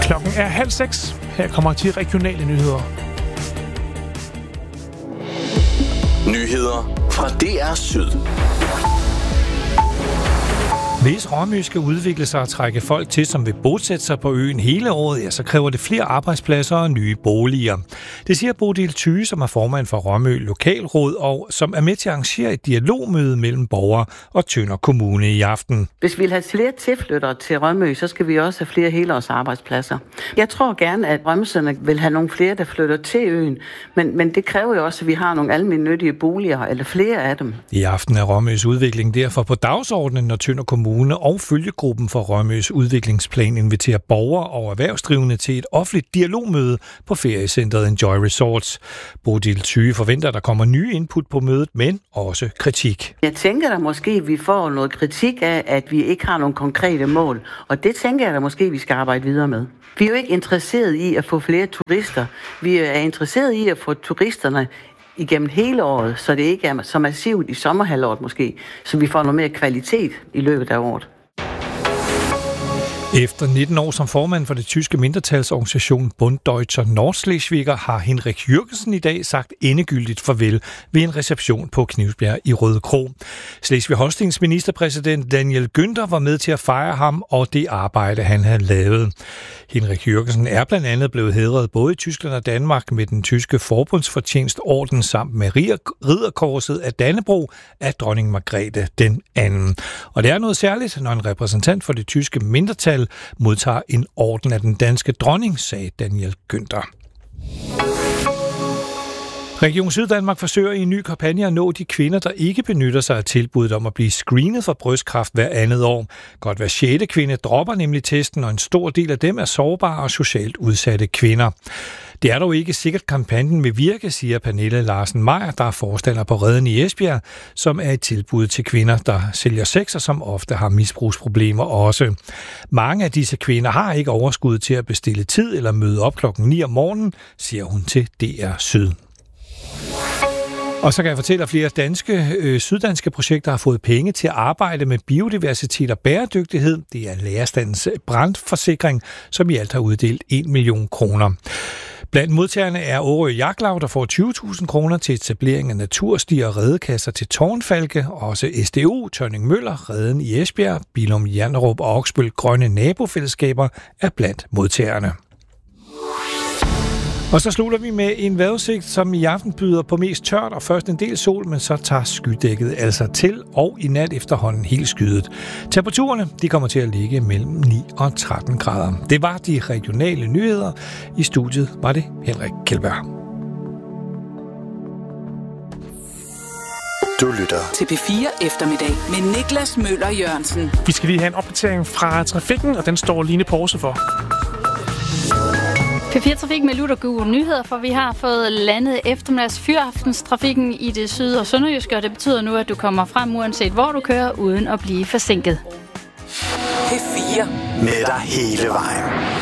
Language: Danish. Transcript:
Klokken er 5:30. Her kommer de regionale nyheder. Nyheder fra DR Syd. Hvis Rømø skal udvikle sig og trække folk til, som vil bosætte sig på øen hele året, ja, så kræver det flere arbejdspladser og nye boliger. Det siger Bodil Thyge, som er formand for Rømø Lokalråd, og som er med til at arrangere et dialogmøde mellem borgere og Tønder Kommune i aften. Hvis vi vil have flere tilflyttere til Rømø, så skal vi også have flere helårsarbejdspladser. Jeg tror gerne, at rømserne vil have nogle flere, der flytter til øen, men det kræver jo også, at vi har nogle almennyttige boliger, eller flere af dem. I aften er Rømøs udvikling derfor på dagsordenen, når Tønder Kommune og følgegruppen for Rømøs udviklingsplan inviterer borgere og erhvervsdrivende til et offentligt dialogmøde på feriecentret Enjoy Resorts. Bodil Thyge forventer, at der kommer nye input på mødet, men også kritik. Jeg tænker da måske, at vi får noget kritik af, at vi ikke har nogle konkrete mål, og det tænker jeg da måske, vi skal arbejde videre med. Vi er jo ikke interesseret i at få flere turister. Vi er interesseret i at få turisterne igennem hele året, så det ikke er så massivt i sommerhalvåret måske, så vi får noget mere kvalitet i løbet af året. Efter 19 år som formand for det tyske mindretalsorganisation Bund Deutscher Nordschleswiger har Henrik Jürgensen i dag sagt endegyldigt farvel ved en reception på Knivsbjerg i Rødekro. Slesvig-Holstens ministerpræsident Daniel Günther var med til at fejre ham og det arbejde, han havde lavet. Henrik Jürgensen er blandt andet blevet hædret både i Tyskland og Danmark med den tyske forbundsfortjenstorden samt med ridderkorset af Dannebrog af dronning Margrethe den anden. Og det er noget særligt, når en repræsentant for det tyske mindretal modtager en orden af den danske dronning, sagde Daniel Günther. Region Syddanmark forsøger i en ny kampagne at nå de kvinder, der ikke benytter sig af tilbuddet om at blive screenet for brystkræft hver andet år. Godt hver 6. kvinde dropper nemlig testen, og en stor del af dem er sårbare og socialt udsatte kvinder. Det er dog ikke sikkert, kampagnen vil virke, siger Pernille Larsen Meyer, der er forstander på Reden i Esbjerg, som er et tilbud til kvinder, der sælger sex og som ofte har misbrugsproblemer også. Mange af disse kvinder har ikke overskud til at bestille tid eller møde op klokken 9 om morgenen, siger hun til DR Syd. Og så kan jeg fortælle, at flere syddanske projekter har fået penge til at arbejde med biodiversitet og bæredygtighed. Det er Lærerstandens brandforsikring, som i alt har uddelt 1 million kroner. Blandt modtagerne er Årø Jagtlaug, der får 20.000 kroner til etablering af naturstier og redekasser til Tårnfalke. Også SDU, Tørning Møller, Reden i Esbjerg, Billum Jernrup og Oksbøl Grønne Nabofællesskaber er blandt modtagerne. Og så slutter vi med en vejrudsigt, som i aften byder på mest tørt og først en del sol, men så tager skydækket altså til, og i nat efterhånden helt skydet. Temperaturerne de kommer til at ligge mellem 9 og 13 grader. Det var de regionale nyheder. I studiet var det Henrik Kjeldberg. Du lytter til P4 Eftermiddag med Niklas Møller Jørgensen. Vi skal lige have en opdatering fra trafikken, og den står Line Porse for. P4 Trafik med lutter gode nyheder, for vi har fået landet eftermiddags fyraftenstrafikken i det syd- og sønderjyske, og det betyder nu, at du kommer frem uanset hvor du kører, uden at blive forsinket. P4 med dig hele vejen.